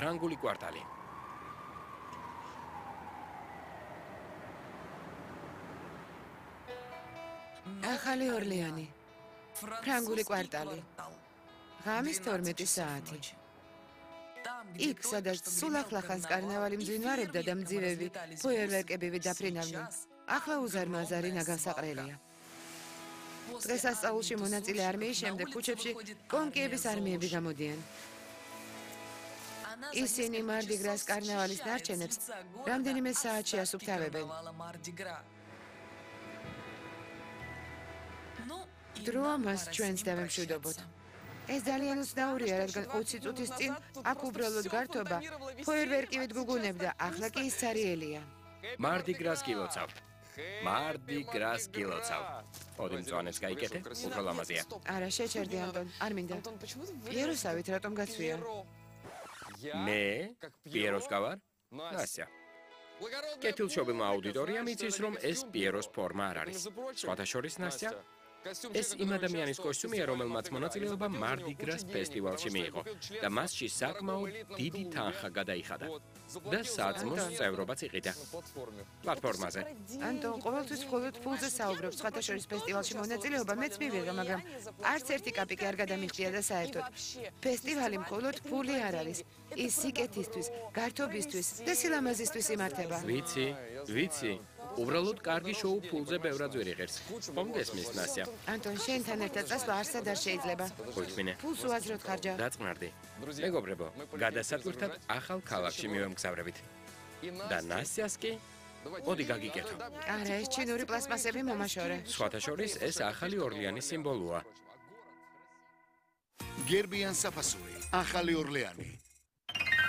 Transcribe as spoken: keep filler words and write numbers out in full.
ფრანგული კვარტალი. ახალი ორლეანი. ფრანგული კვარტალი. ღამის თორმეტი საათი. იქ, სადაც სულ ახლახანს კარნავალი მძვინვარებდა და მძივები, ფოიერვერკები დაფრინავდნენ. ახლა უზარმაზარი ნაგავსაყრელია. დღესასწაულში მონაწილე არმიის შემდეგ ქუჩებში კონკიების არმიები გამოდიან. ისინი მარდიგრას კარნავალის ნარჩენებს რამდენიმე საათში ასუფთავებენ. დრო მას ჩვენს დავემშვიდობოთ. ეს ძალიან უცნაურია, რადგან ოცი წუთის წინ აქ უბრალოდ გართობა ფოიერვერკივით გუგუნებდა, ახლა კი ის ცარიელია. მარდიგრას გილოცავთ. მარდიგრას გილოცავთ. ორი მწვანეს გაიკეთე, უფრო ლამაზია. არა, შეჩერდი, ანტონ, არ მინდა. პიეროსავით რატომ გაცვია? მე პიეროს გავარ? ნასია. კეთილშობილმა აუდიტორიამ იცის, რომ ეს პიეროს ფორმა არ არის. სხვათა შორის, ნასია, ეს იმ ადამიანის კოსტიუმია, რომელმაც მონაწილეობა მარდიგრას ფესტივალში მიიღო და მასში საკმაოდ დიდი თანხა გადაიხადა და საძმოს წევრობაც იყიდა პლატფორმაზე. ანტონ ყოველთვის მხოლოდ ფულზე საუბრობს, სხვათა შორის ფესტივალში მონაწილეობა მეც მივიღე, მაგრამ არც ერთი კაპიკი არ გადამიხდია და საერთოდ ფესტივალი მხოლოდ ფული არ არის, ის სიკეთისთვის, გართობისთვის და სილამაზისთვის იმართება. ვიცი, ვიცი. უბრალოდ კარგი შოუ ფულზე ბევრად ვერ იღებს. ხომ გესმის, ნასია? ანტონ, შენთან ერთად წასვლა არსად არ შეიძლება. ხუთმინე. ფულს უაზროდ ხარჯავ. დაწყნარდი. მეგობრებო, გადასატვირთად ახალ ქალაქში მივემგზავრებით. და ნასიას კი მოდი გაგიკეთო. არა, ეს ჩინური პლასმასები მომაშორე. სხვათა შორის ეს ახალი ორლეანის სიმბოლოა. გერბიან საფასური, ახალი ორლეანი.